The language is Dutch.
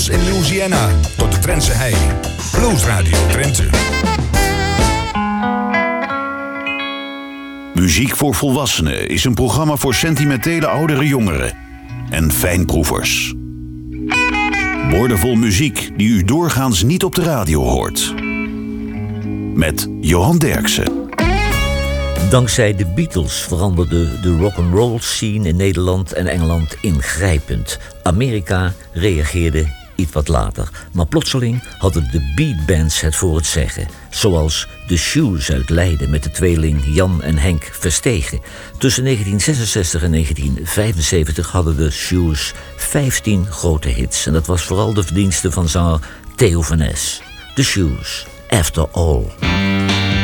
In Louisiana tot de Drentse hei. Blues Radio Drenthe. Muziek voor Volwassenen is een programma voor sentimentele oudere jongeren en fijnproevers. Woordenvol muziek die u doorgaans niet op de radio hoort. Met Johan Derksen. Dankzij de Beatles veranderde de rock'n'roll scene in Nederland en Engeland ingrijpend. Amerika reageerde iets wat later. Maar plotseling hadden de beatbands het voor het zeggen. Zoals de Shoes uit Leiden met de tweeling Jan en Henk Verstegen. Tussen 1966 en 1975 hadden de Shoes 15 grote hits. En dat was vooral de verdienste van zanger Theo van Es. The Shoes, After All.